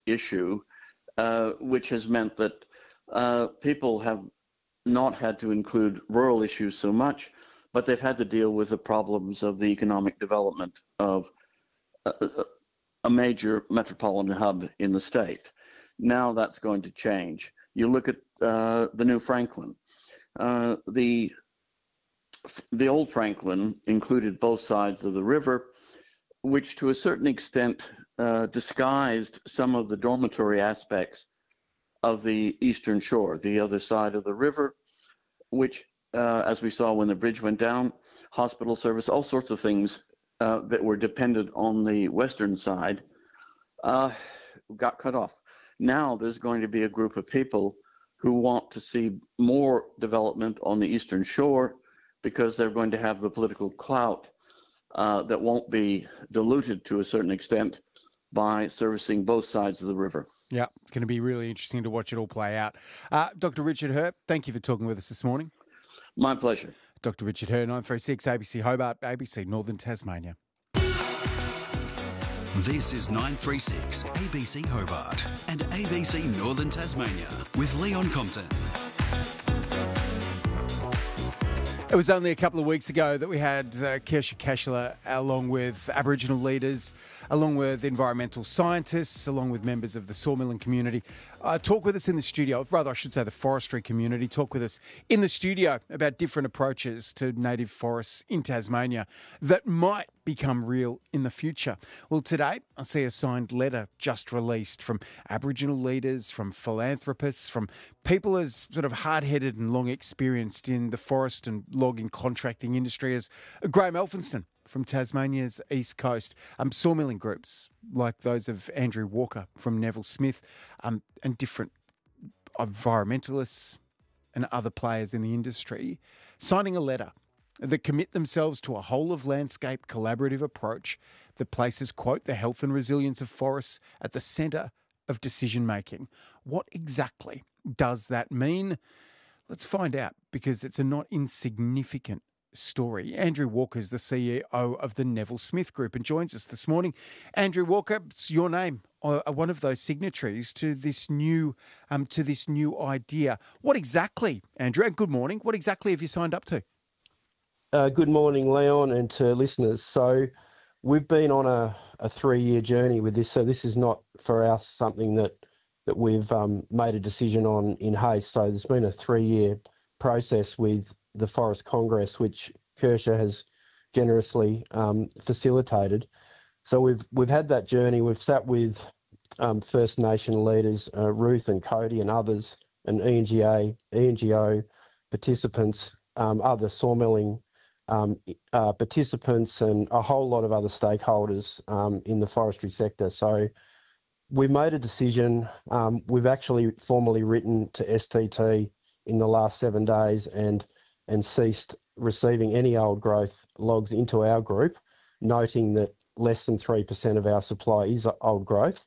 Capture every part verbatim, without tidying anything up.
issue, uh, which has meant that uh, people have not had to include rural issues so much, but they've had to deal with the problems of the economic development of a, a major metropolitan hub in the state. Now that's going to change. You look at uh, the new Franklin. Uh, the the old Franklin included both sides of the river, which to a certain extent uh, disguised some of the dormitory aspects of the eastern shore, the other side of the river, which, uh, as we saw when the bridge went down, hospital service, all sorts of things uh, that were dependent on the western side, uh, got cut off. Now there's going to be a group of people who want to see more development on the eastern shore because they're going to have the political clout uh, that won't be diluted to a certain extent by servicing both sides of the river. Yeah, it's going to be really interesting to watch it all play out. Uh, Doctor Richard Herr, thank you for talking with us this morning. My pleasure. Doctor Richard Herr, nine three six A B C Hobart, A B C Northern Tasmania. This is nine three six A B C Hobart and A B C Northern Tasmania with Leon Compton. It was only a couple of weeks ago that we had uh, Kirsha Kashla, along with Aboriginal leaders, along with environmental scientists, along with members of the sawmilling community, uh, talk with us in the studio, rather I should say the forestry community, talk with us in the studio about different approaches to native forests in Tasmania that might become real in the future. Well, today I see a signed letter just released from Aboriginal leaders, from philanthropists, from people as sort of hard-headed and long experienced in the forest and logging contracting industry as Graham Elphinston from Tasmania's East Coast, um, sawmilling groups like those of Andrew Walker from Neville Smith, um, and different environmentalists and other players in the industry, signing a letter that commit themselves to a whole-of-landscape collaborative approach that places, quote, the health and resilience of forests at the centre of decision-making. What exactly does that mean? Let's find out, because it's a not insignificant story. Andrew Walker is the C E O of the Neville Smith Group and joins us this morning. Andrew Walker, it's your name, uh, one of those signatories to this new um, to this new idea. What exactly, Andrew, and good morning, what exactly have you signed up to? Uh, good morning, Leon, and to listeners. So we've been on a, a three-year journey with this. So this is not for us something that that we've um, made a decision on in haste. So there's been a three-year process with the Forest Congress, which Kirsha has generously um, facilitated. So we've we've had that journey. We've sat with um, First Nation leaders, uh, Ruth and Cody and others, and E N G A, E N G O participants, um, other sawmilling um, uh, participants, and a whole lot of other stakeholders um, in the forestry sector. So we made a decision. Um, we've actually formally written to S T T in the last seven days and and ceased receiving any old growth logs into our group, noting that less than three percent of our supply is old growth.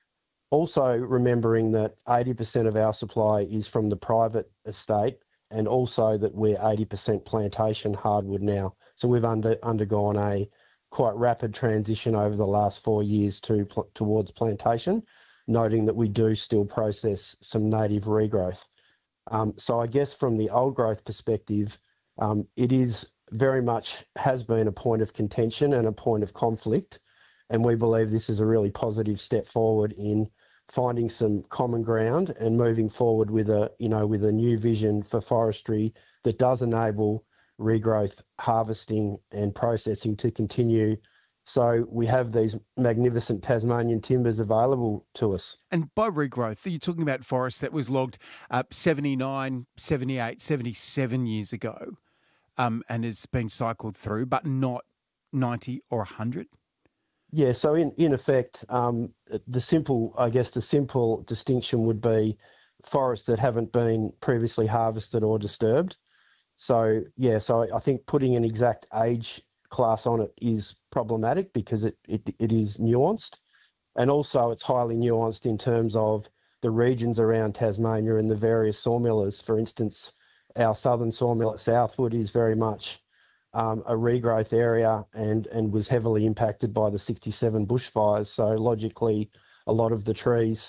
Also remembering that eighty percent of our supply is from the private estate, and also that we're eighty percent plantation hardwood now. So we've under, undergone a quite rapid transition over the last four years to towards plantation, noting that we do still process some native regrowth. Um, so I guess from the old growth perspective, um, it is very much has been a point of contention and a point of conflict. And we believe this is a really positive step forward in finding some common ground and moving forward with a, you know, with a new vision for forestry that does enable regrowth, harvesting and processing to continue. So we have these magnificent Tasmanian timbers available to us. And by regrowth, are you talking about forest that was logged uh, seventy-nine, seventy-eight, seventy-seven years ago um, and has been cycled through, but not ninety or one hundred? Yeah, so in, in effect, um, the simple, I guess the simple distinction would be forests that haven't been previously harvested or disturbed. So, yeah, so I, I think putting an exact age class on it is problematic because it, it, it is nuanced. And also it's highly nuanced in terms of the regions around Tasmania and the various sawmillers. For instance, our southern sawmill at Southwood is very much um, a regrowth area and, and was heavily impacted by the sixty-seven bushfires. So logically, a lot of the trees.